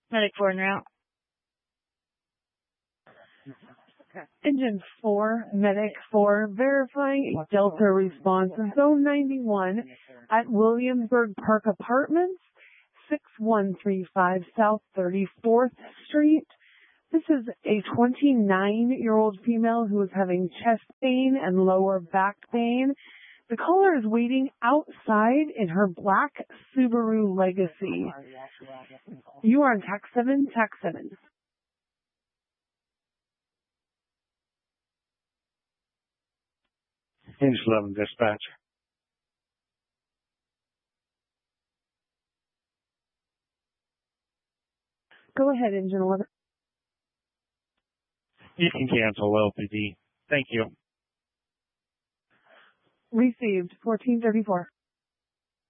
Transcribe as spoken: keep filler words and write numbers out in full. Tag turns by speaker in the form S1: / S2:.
S1: Medic four en route.
S2: Engine four, Medic four, verifying a Delta response in Zone ninety-one at Williamsburg Park Apartments, six one three five South thirty-fourth Street. This is a twenty-nine-year-old female who is having chest pain and lower back pain. The caller is waiting outside in her black Subaru Legacy. You are on T A C seven, T A C seven.
S3: Engine eleven, dispatch.
S2: Go ahead, Engine eleven.
S3: You can cancel L P D. Thank you.
S2: Received, fourteen thirty-four.